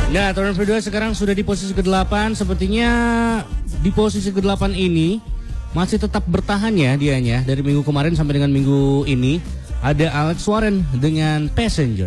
Nah, turn kedua sekarang sudah di posisi ke-8. Sepertinya di posisi ke-8 ini masih tetap bertahan ya dianya. Dari minggu kemarin sampai dengan minggu ini ada Alex Warren dengan Passenger.